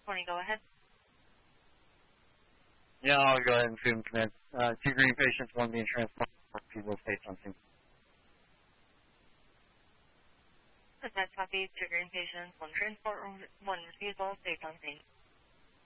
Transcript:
20, go ahead. Yeah, I'll go ahead and freedom command. 2 green patients, 1 being transported. People stay on scene. That's copy. 2 green patients, 1 transport, 1 refusal, stay on scene.